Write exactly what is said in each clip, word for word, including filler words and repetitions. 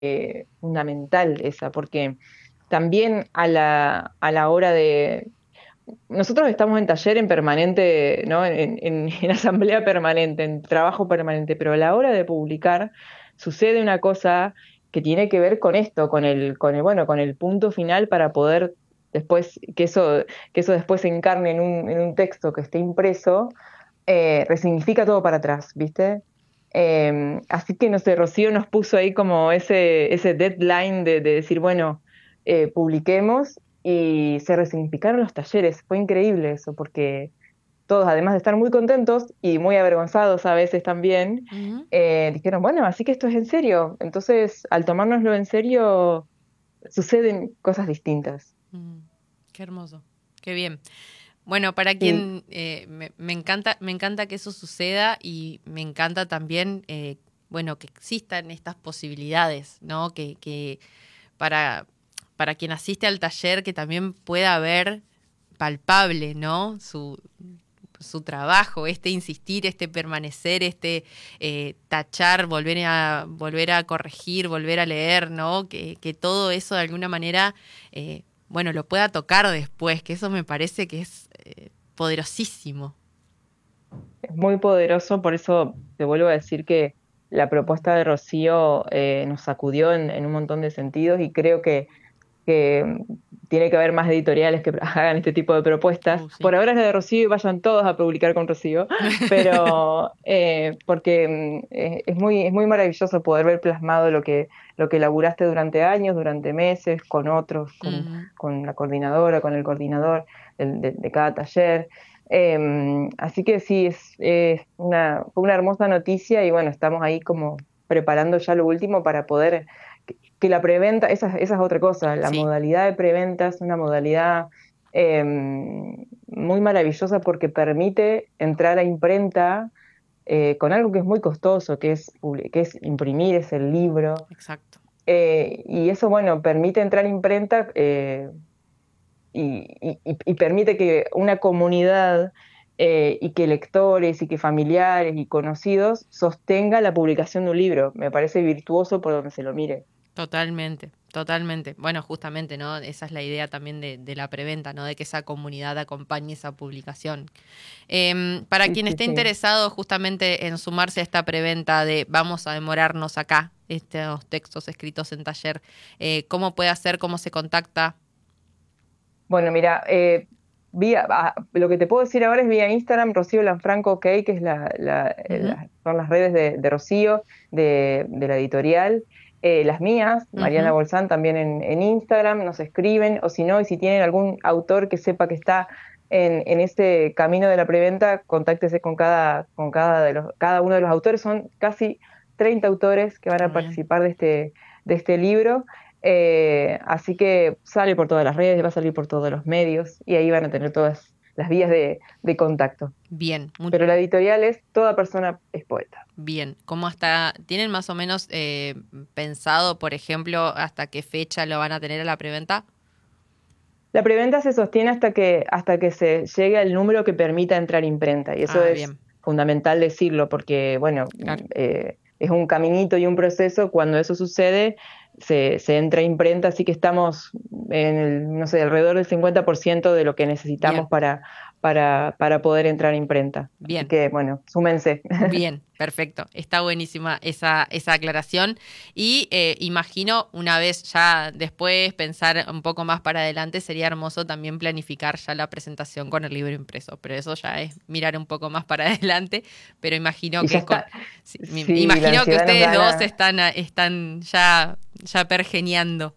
eh, fundamental esa, porque también a la, a la hora de... Nosotros estamos en taller en permanente, ¿no? En, en, en asamblea permanente, en trabajo permanente, pero a la hora de publicar sucede una cosa que tiene que ver con esto, con el, con el, bueno, con el punto final para poder después, que eso, que eso después se encarne en un, en un texto que esté impreso, eh, resignifica todo para atrás, ¿viste? Eh, así que, no sé, Rocío nos puso ahí como ese, ese deadline de, de decir, bueno, eh, publiquemos y se resignificaron los talleres. Fue increíble eso, porque todos, además de estar muy contentos y muy avergonzados a veces también, Ujú. eh, dijeron, bueno, así que esto es en serio. Entonces, al tomárnoslo en serio, suceden cosas distintas. Mm, qué hermoso, qué bien. Bueno, para Sí, quien eh, me, me encanta, me encanta que eso suceda y me encanta también, eh, bueno, que existan estas posibilidades, ¿no? Que, que para, para quien asiste al taller que también pueda ver palpable, ¿no? Su, su trabajo, este insistir, este permanecer, este eh, tachar, volver a, volver a corregir, volver a leer, ¿no? Que, que todo eso de alguna manera, eh, bueno, lo pueda tocar después, que eso me parece que es eh, poderosísimo. es muy poderoso, por eso te vuelvo a decir que la propuesta de Rocío eh, nos sacudió en, en un montón de sentidos y creo que que mm, tiene que haber más editoriales que hagan este tipo de propuestas. Uh, sí. Por ahora es la de Rocío y vayan todos a publicar con Rocío, pero eh, porque mm, es, es muy, es muy maravilloso poder ver plasmado lo que, lo que laburaste durante años, durante meses, con otros, con, Ujú. con la coordinadora, con el coordinador del- de, de cada taller. Eh, así que sí, es, es una, fue una hermosa noticia y bueno, estamos ahí como preparando ya lo último para poder que, que la preventa, esa, esa es otra cosa, la Sí, modalidad de preventa es una modalidad eh, muy maravillosa porque permite entrar a imprenta eh, con algo que es muy costoso, que es, publi- que es imprimir, es el libro. exacto. Eh, y eso, bueno, permite entrar a imprenta eh, y, y- y- y permite que una comunidad eh, y que lectores y que familiares y conocidos sostenga la publicación de un libro. Me parece virtuoso por donde se lo mire. Totalmente, totalmente. Bueno, justamente, ¿no? Esa es la idea también de, de la preventa, ¿no? De que esa comunidad acompañe esa publicación. Eh, para Sí, quien sí, esté sí. interesado justamente en sumarse a esta preventa de vamos a demorarnos acá, estos textos escritos en taller, eh, ¿cómo puede hacer? ¿Cómo se contacta? Bueno, mira, eh, vía, ah, lo que te puedo decir ahora es vía Instagram, Rocío Lanfranco OK, que es la, la- Ujú, la- son las redes de, de Rocío, de, de la editorial. Eh, las mías, Mariana ujú, Bolsán, también en, en Instagram, nos escriben, o si no, y si tienen algún autor que sepa que está en, en ese camino de la preventa, contáctese con cada, con cada, de los, cada uno de los autores. Son casi treinta autores que van a muy bien. participar de este, de este libro. Eh, así que sale por todas las redes, va a salir por todos los medios y ahí van a tener todas las vías de, de contacto. Bien, mu- Pero la editorial es Toda persona es poeta. bien. ¿Cómo hasta, tienen más o menos eh, pensado, por ejemplo, hasta qué fecha lo van a tener a la preventa? La preventa se sostiene hasta que, hasta que se llegue al número que permita entrar imprenta y eso Ah, es bien, fundamental decirlo porque, bueno, claro. eh, es un caminito y un proceso. Cuando eso sucede, se, se entra a imprenta, así que estamos en el, no sé, alrededor del cincuenta por ciento de lo que necesitamos Bien, para, para, para poder entrar a imprenta. Así bien. que, bueno, súmense. Bien, perfecto. Está buenísima esa, esa aclaración. Y eh, imagino una vez ya después pensar un poco más para adelante, sería hermoso también planificar ya la presentación con el libro impreso. Pero eso ya es mirar un poco más para adelante. Pero imagino Y ya que con, está. sí, mi- Sí, la imagino que ansiedad nos ustedes dos gana. están, a- están ya, ya pergeniando.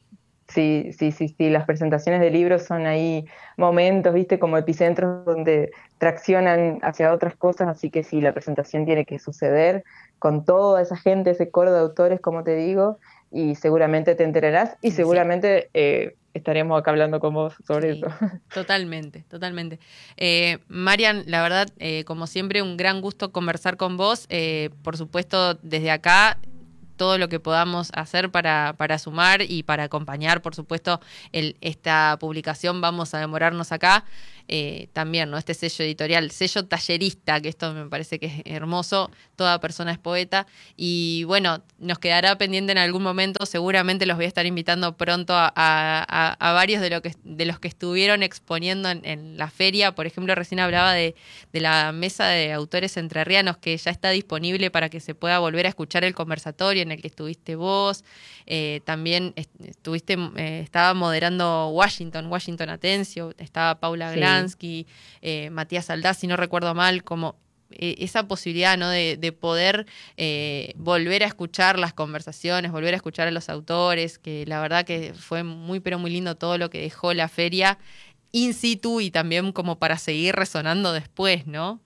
Sí, sí, sí, sí, las presentaciones de libros son ahí momentos, viste, como epicentros donde traccionan hacia otras cosas, así que sí, la presentación tiene que suceder con toda esa gente, ese coro de autores, como te digo, y seguramente te enterarás y Sí, sí. seguramente eh, estaremos acá hablando con vos sobre eso. Sí, totalmente, totalmente. Eh, Marian, la verdad, eh, como siempre, un gran gusto conversar con vos. Eh, por supuesto, desde acá, todo lo que podamos hacer para, para sumar y para acompañar, por supuesto, el, esta publicación, vamos a demorarnos acá. eh, también, ¿no? Este sello editorial, sello tallerista, que esto me parece que es hermoso, toda persona es poeta. Y bueno, nos quedará pendiente en algún momento, seguramente los voy a estar invitando pronto a, a, a varios de, lo que, de los que estuvieron exponiendo en, en la feria. Por ejemplo, recién hablaba de, de la mesa de autores entrerrianos, que ya está disponible para que se pueda volver a escuchar el conversatorio en el que estuviste vos. Eh, también estuviste, eh, estaba moderando Washington, Washington Atencio, estaba Paula Sí. Glansky, eh, Matías Aldaz, si no recuerdo mal, como eh, esa posibilidad, ¿no? de, de poder eh, volver a escuchar las conversaciones, volver a escuchar a los autores, que la verdad que fue muy, pero muy lindo todo lo que dejó la feria in situ y también como para seguir resonando después, ¿no?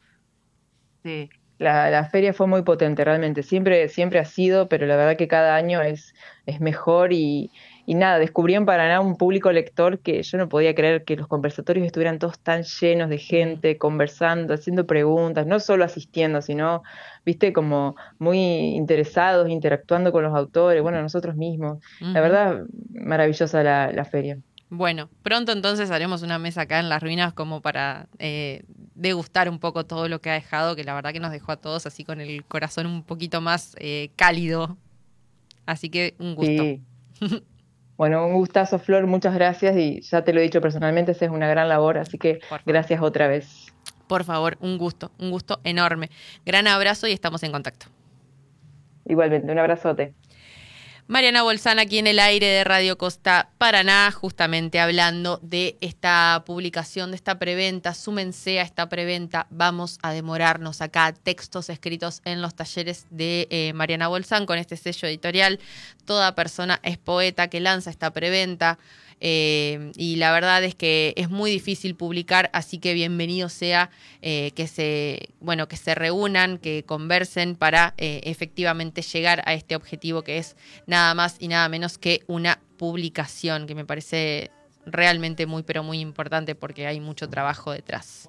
Sí, la, la feria fue muy potente, realmente. Siempre, siempre ha sido, pero la verdad que cada año es, es mejor y, y nada, descubrí en Paraná un público lector que yo no podía creer que los conversatorios estuvieran todos tan llenos de Mm. gente, conversando, haciendo preguntas, no solo asistiendo, sino, viste, como muy interesados, interactuando con los autores, bueno, nosotros mismos. La Ujú. verdad, maravillosa la, la feria. Bueno, pronto entonces haremos una mesa acá en las ruinas como para eh, degustar un poco todo lo que ha dejado, que la verdad que nos dejó a todos así con el corazón un poquito más eh, cálido. Así que un gusto. Sí. Bueno, un gustazo, Flor, muchas gracias y ya te lo he dicho personalmente, esa es una gran labor, así que Por favor. gracias otra vez. Por favor, un gusto, un gusto enorme. Gran abrazo y estamos en contacto. Igualmente, un abrazote. Mariana Bolzana aquí en el aire de Radio Costa Paraná, justamente hablando de esta publicación, de esta preventa. Súmense a esta preventa, vamos a demorarnos acá. Textos escritos en los talleres de eh, Mariana Bolzán con este sello editorial. Toda persona es poeta, que lanza esta preventa. Eh, y la verdad es que es muy difícil publicar, así que bienvenido sea eh, que se, bueno, que se reúnan, que conversen para eh, efectivamente llegar a este objetivo que es nada más y nada menos que una publicación, que me parece realmente muy pero muy importante porque hay mucho trabajo detrás.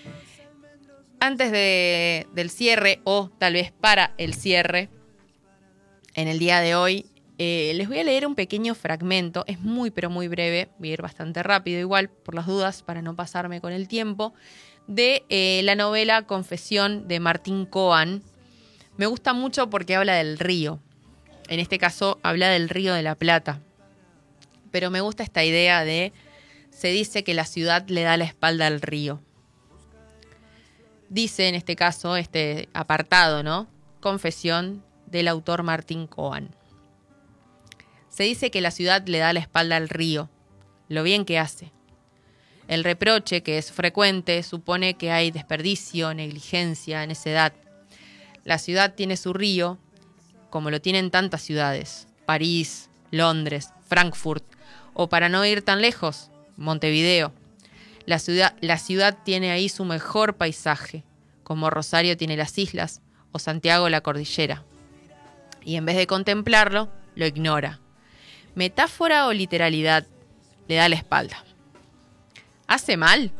Antes de, del cierre, o tal vez para el cierre, en el día de hoy, Eh, les voy a leer un pequeño fragmento, es muy pero muy breve, voy a ir bastante rápido igual, por las dudas, para no pasarme con el tiempo, de eh, la novela Confesión de Martín Coan. Me gusta mucho porque habla del río, en este caso habla del Río de la Plata, pero me gusta esta idea de, se dice que la ciudad le da la espalda al río. Dice en este caso, este apartado, ¿no? Confesión del autor Martín Coan. Se dice que la ciudad le da la espalda al río, lo bien que hace. El reproche, que es frecuente, supone que hay desperdicio, negligencia, necedad. La ciudad tiene su río, como lo tienen tantas ciudades, París, Londres, Frankfurt, o para no ir tan lejos, Montevideo. La ciudad, la ciudad tiene ahí su mejor paisaje, como Rosario tiene las islas, o Santiago la cordillera. Y en vez de contemplarlo, lo ignora. Metáfora o literalidad, le da la espalda. ¿Hace mal?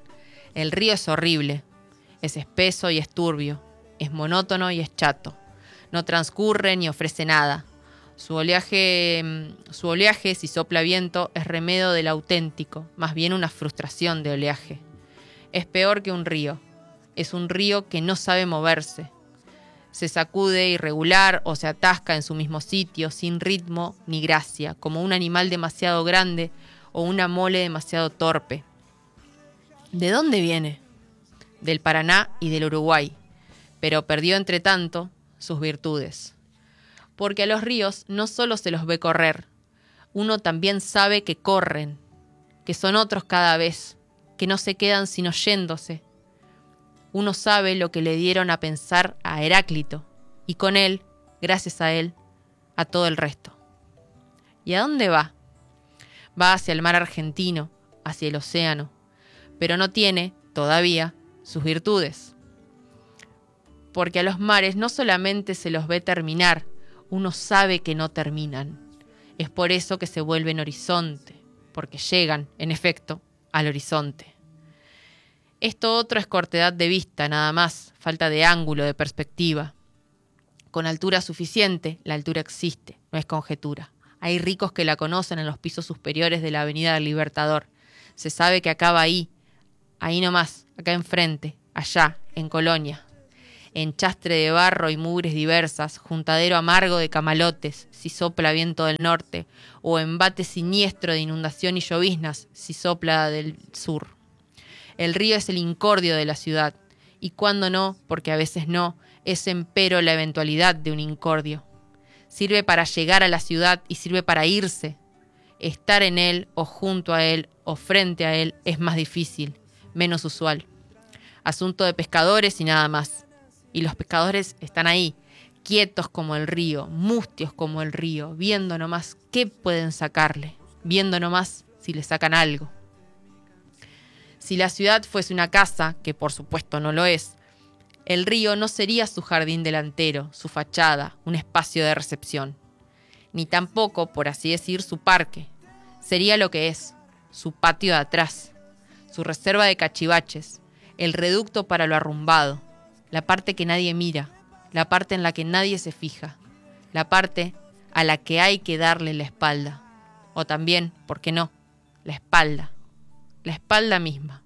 El río es horrible, es espeso y es turbio, es monótono y es chato, no transcurre ni ofrece nada. Su oleaje, su oleaje, si sopla viento, es remedio del auténtico, más bien una frustración de oleaje. Es peor que un río, es un río que no sabe moverse. Se sacude irregular o se atasca en su mismo sitio, sin ritmo ni gracia, como un animal demasiado grande o una mole demasiado torpe. ¿De dónde viene? Del Paraná y del Uruguay, pero perdió entre tanto sus virtudes. Porque a los ríos no solo se los ve correr, uno también sabe que corren, que son otros cada vez, que no se quedan sino yéndose. Uno sabe lo que le dieron a pensar a Heráclito, y con él, gracias a él, a todo el resto. ¿Y a dónde va? Va hacia el mar argentino, hacia el océano, pero no tiene, todavía, sus virtudes. Porque a los mares no solamente se los ve terminar, uno sabe que no terminan. Es por eso que se vuelven horizonte, porque llegan, en efecto, al horizonte. Esto otro es cortedad de vista, nada más, falta de ángulo, de perspectiva. Con altura suficiente, la altura existe, no es conjetura. Hay ricos que la conocen en los pisos superiores de la Avenida del Libertador. Se sabe que acaba ahí, ahí nomás, acá enfrente, allá, en Colonia. Enchastre de barro y mugres diversas, juntadero amargo de camalotes, si sopla viento del norte, o embate siniestro de inundación y lloviznas, si sopla del sur. El río es el incordio de la ciudad, y cuando no, porque a veces no, es empero la eventualidad de un incordio. Sirve para llegar a la ciudad y sirve para irse. Estar en él, o junto a él, o frente a él, es más difícil, menos usual. Asunto de pescadores y nada más. Y los pescadores están ahí, quietos como el río, mustios como el río, viendo nomás qué pueden sacarle, viendo nomás si le sacan algo. Si la ciudad fuese una casa, que por supuesto no lo es, el río no sería su jardín delantero, su fachada, un espacio de recepción. Ni tampoco, por así decir, su parque. Sería lo que es, su patio de atrás, su reserva de cachivaches, el reducto para lo arrumbado, la parte que nadie mira, la parte en la que nadie se fija, la parte a la que hay que darle la espalda. O también, ¿por qué no?, la espalda, la espalda misma.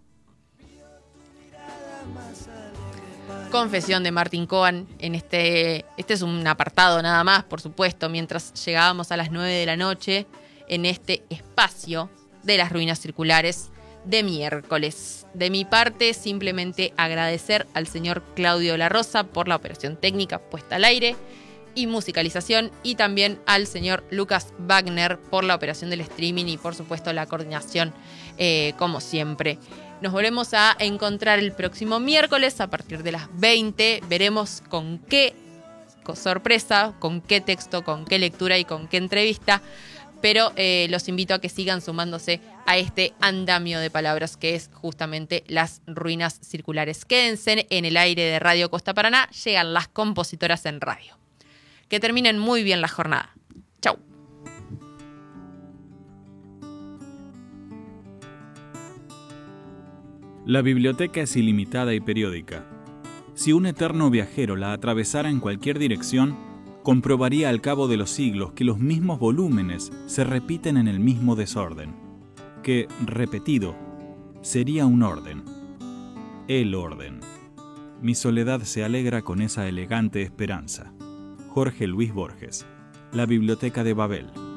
Confesión de Martín Coan. En este, este es un apartado nada más, por supuesto, mientras llegábamos a las nueve de la noche en este espacio de las ruinas circulares de miércoles. De mi parte, simplemente agradecer al señor Claudio La Rosa por la operación técnica puesta al aire y musicalización, y también al señor Lucas Wagner por la operación del streaming y por supuesto la coordinación, eh, como siempre. Nos volvemos a encontrar el próximo miércoles a partir de las veinte. Veremos con qué sorpresa, con qué texto, con qué lectura y con qué entrevista. Pero eh, los invito a que sigan sumándose a este andamio de palabras que es justamente las ruinas circulares. Quédense en el aire de Radio Costa Paraná. Llegan las compositoras en radio. Que terminen muy bien la jornada. Chau. La biblioteca es ilimitada y periódica. Si un eterno viajero la atravesara en cualquier dirección, comprobaría al cabo de los siglos que los mismos volúmenes se repiten en el mismo desorden, que, repetido, sería un orden. El orden. Mi soledad se alegra con esa elegante esperanza. Jorge Luis Borges. La Biblioteca de Babel.